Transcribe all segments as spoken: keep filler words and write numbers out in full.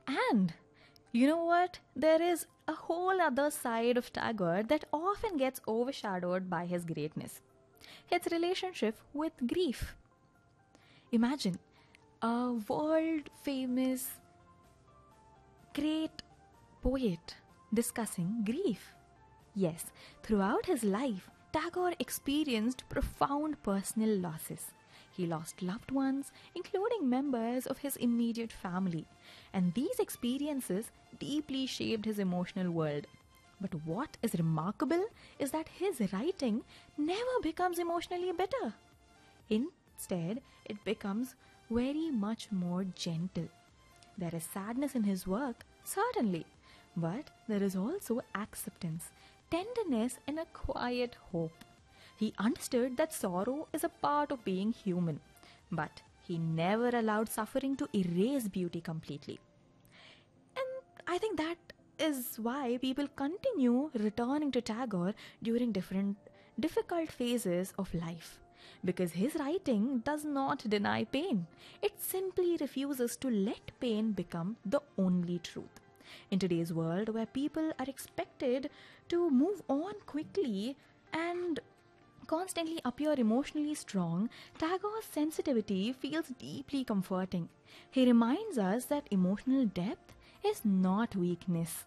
And you know what? There is a whole other side of Tagore that often gets overshadowed by his greatness, his relationship with grief. Imagine a world famous great poet discussing grief. Yes, throughout his life, Tagore experienced profound personal losses. He lost loved ones, including members of his immediate family, and these experiences deeply shaped his emotional world. But what is remarkable is that his writing never becomes emotionally bitter. Instead, it becomes very much more gentle. There is sadness in his work, certainly, but there is also acceptance, tenderness, and a quiet hope. He understood that sorrow is a part of being human, but he never allowed suffering to erase beauty completely. And I think that is why people continue returning to Tagore during different difficult phases of life. Because his writing does not deny pain, it simply refuses to let pain become the only truth. In today's world, where people are expected to move on quickly and constantly appear emotionally strong, Tagore's sensitivity feels deeply comforting. He reminds us that emotional depth is not weakness.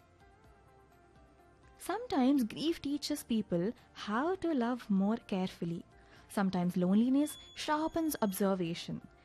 Sometimes grief teaches people how to love more carefully. Sometimes loneliness sharpens observation.